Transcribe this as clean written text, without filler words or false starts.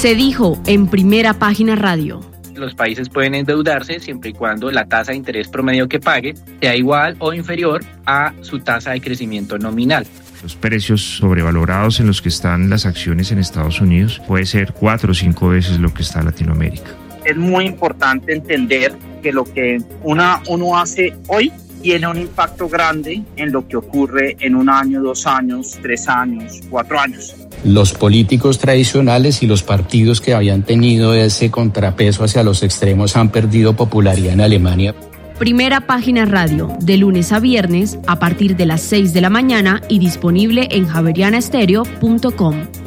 Se dijo en Primera Página Radio. Los países pueden endeudarse siempre y cuando la tasa de interés promedio que pague sea igual o inferior a su tasa de crecimiento nominal. Los precios sobrevalorados en los que están las acciones en Estados Unidos puede ser 4 o 5 veces lo que está en Latinoamérica. Es muy importante entender que lo que uno hace hoy tiene un impacto grande en lo que ocurre en 1 año, 2 años, 3 años, 4 años. Los políticos tradicionales y los partidos que habían tenido ese contrapeso hacia los extremos han perdido popularidad en Alemania. Primera Página Radio, de lunes a viernes a partir de las 6 de la mañana y disponible en javerianaestereo.com.